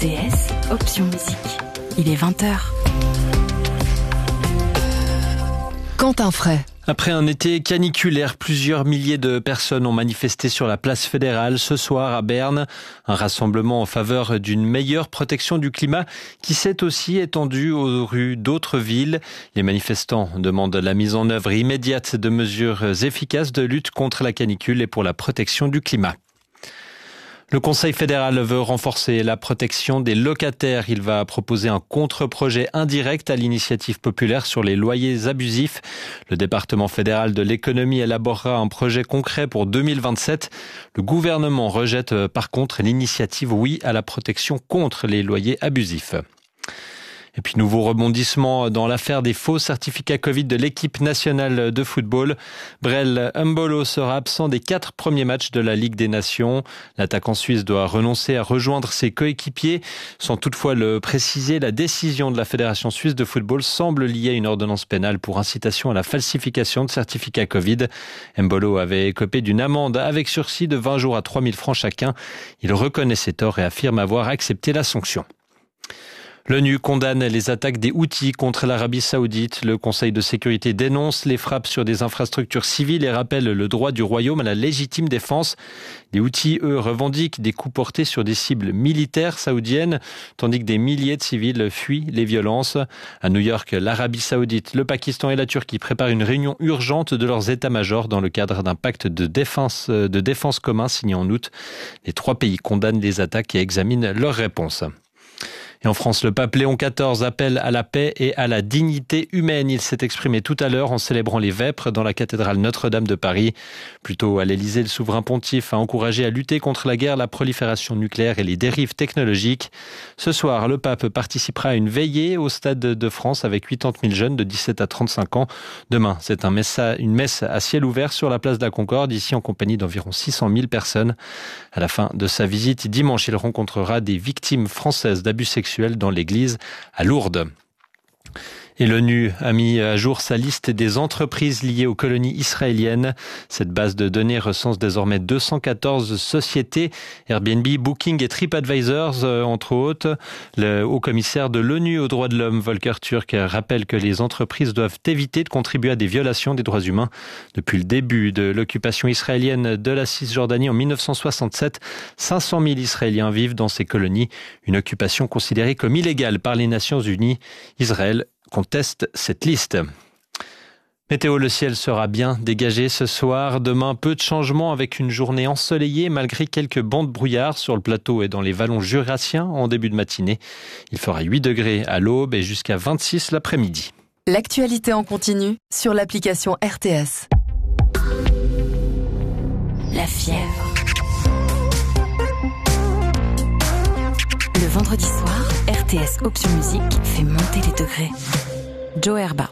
RTS, option musique. Il est 20h. Quentin Fray. Après un été caniculaire, plusieurs milliers de personnes ont manifesté sur la place fédérale ce soir à Berne. Un rassemblement en faveur d'une meilleure protection du climat qui s'est aussi étendu aux rues d'autres villes. Les manifestants demandent la mise en œuvre immédiate de mesures efficaces de lutte contre la canicule et pour la protection du climat. Le Conseil fédéral veut renforcer la protection des locataires. Il va proposer un contre-projet indirect à l'initiative populaire sur les loyers abusifs. Le département fédéral de l'économie élaborera un projet concret pour 2027. Le gouvernement rejette par contre l'initiative Oui à la protection contre les loyers abusifs. Et puis nouveau rebondissement dans l'affaire des faux certificats Covid de l'équipe nationale de football. Brel Embolo sera absent des 4 premiers matchs de la Ligue des Nations. L'attaquant suisse doit renoncer à rejoindre ses coéquipiers. Sans toutefois le préciser, la décision de la Fédération suisse de football semble liée à une ordonnance pénale pour incitation à la falsification de certificats Covid. Embolo avait écopé d'une amende avec sursis de 20 jours à 3 000 francs chacun. Il reconnaît ses torts et affirme avoir accepté la sanction. L'ONU condamne les attaques des Houthis contre l'Arabie Saoudite. Le Conseil de sécurité dénonce les frappes sur des infrastructures civiles et rappelle le droit du royaume à la légitime défense. Les Houthis, eux, revendiquent des coups portés sur des cibles militaires saoudiennes, tandis que des milliers de civils fuient les violences. À New York, l'Arabie Saoudite, le Pakistan et la Turquie préparent une réunion urgente de leurs états-majors dans le cadre d'un pacte de défense commun signé en août. Les 3 pays condamnent les attaques et examinent leurs réponses. Et en France, le pape Léon XIV appelle à la paix et à la dignité humaine. Il s'est exprimé tout à l'heure en célébrant les vêpres dans la cathédrale Notre-Dame de Paris. Plus tôt à l'Élysée, le souverain pontife a encouragé à lutter contre la guerre, la prolifération nucléaire et les dérives technologiques. Ce soir, le pape participera à une veillée au Stade de France avec 80 000 jeunes de 17 à 35 ans. Demain, c'est une messe à ciel ouvert sur la place de la Concorde, ici en compagnie d'environ 600 000 personnes. À la fin de sa visite, dimanche, il rencontrera des victimes françaises d'abus sexuels dans l'église à Lourdes. Et l'ONU a mis à jour sa liste des entreprises liées aux colonies israéliennes. Cette base de données recense désormais 214 sociétés, Airbnb, Booking et TripAdvisor, entre autres. Le haut-commissaire de l'ONU aux droits de l'homme, Volker Turk, rappelle que les entreprises doivent éviter de contribuer à des violations des droits humains. Depuis le début de l'occupation israélienne de la Cisjordanie en 1967, 500 000 Israéliens vivent dans ces colonies. Une occupation considérée comme illégale par les Nations Unies. Israël conteste cette liste. Météo, le ciel sera bien dégagé ce soir. Demain, peu de changements avec une journée ensoleillée malgré quelques bancs de brouillard sur le plateau et dans les vallons jurassiens en début de matinée. Il fera 8 degrés à l'aube et jusqu'à 26 l'après-midi. L'actualité en continu sur l'application RTS. La fièvre. Le vendredi soir, RTS Option Musique fait monter les degrés. Joe Herba.